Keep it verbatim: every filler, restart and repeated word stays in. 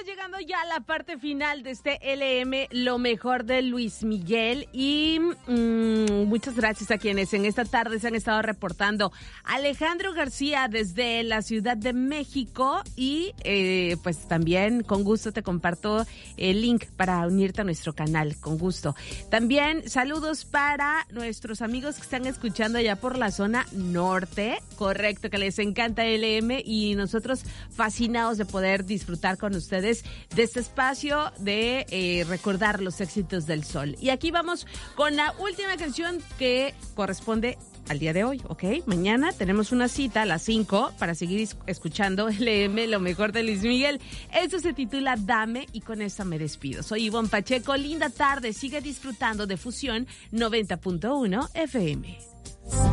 estamos llegando ya a la parte final de este L M, lo mejor de Luis Miguel. Y mmm, muchas gracias a quienes en esta tarde se han estado reportando. Alejandro García desde la Ciudad de México. Y eh, pues también con gusto te comparto el link para unirte a nuestro canal, con gusto. También saludos para nuestros amigos que están escuchando allá por la zona norte. Correcto, que les encanta L M y nosotros fascinados de poder disfrutar con ustedes de este espacio de eh, recordar los éxitos del sol. Y aquí vamos con la última canción que corresponde al día de hoy, ¿ok? Mañana tenemos una cita a las cinco para seguir escuchando L M, lo mejor de Luis Miguel. Esto se titula Dame y con esta me despido. Soy Ivonne Pacheco, linda tarde, sigue disfrutando de Fusión noventa punto uno F M.